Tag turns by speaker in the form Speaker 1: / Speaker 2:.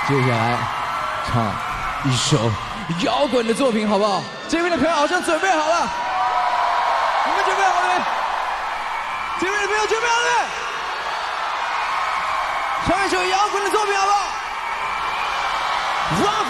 Speaker 1: 接下来唱一首摇滚的作品，好不好？这边的朋友好像准备好了，你们准备好了没？这边的朋友准备好了没？唱一首摇滚的作品，好不好？